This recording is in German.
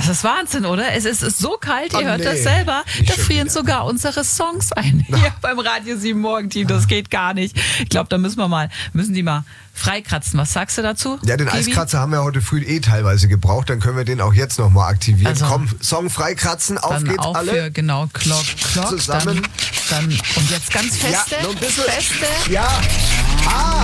Das ist Wahnsinn, oder? Es ist so kalt, ihr hört das nee. selber. Nicht Da schon frieren wieder. sogar unsere Songs ein. Hier beim Radio 7 Morgenteam. Das geht gar nicht. Ich glaube, da müssen die mal freikratzen. Was sagst du dazu? Ja, den Kiwi? Eiskratzer haben wir heute früh teilweise gebraucht. Dann können wir den auch jetzt nochmal aktivieren. Also, Komm, Song freikratzen, auf Dann geht's auch alle. für, genau, Klock. Zusammen. Dann, und jetzt ganz feste. Ja, noch ein bisschen. Feste. Ja. Ah.